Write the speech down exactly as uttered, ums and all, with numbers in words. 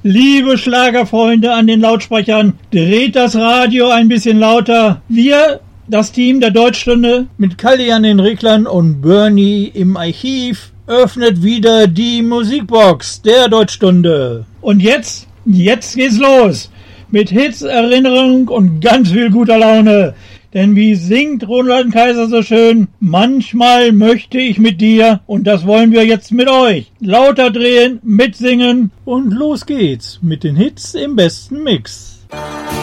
Liebe Schlagerfreunde an den Lautsprechern, dreht das Radio ein bisschen lauter. Wir, das Team der Deutschstunde, mit Kalli an den Reglern und Bernie im Archiv, öffnet wieder die Musikbox der Deutschstunde. Und jetzt, jetzt geht's los. Mit Hits, Erinnerung und ganz viel guter Laune. Denn wie singt Roland Kaiser so schön, manchmal möchte ich mit dir, und das wollen wir jetzt mit euch. Lauter drehen, mitsingen und los geht's mit den Hits im besten Mix.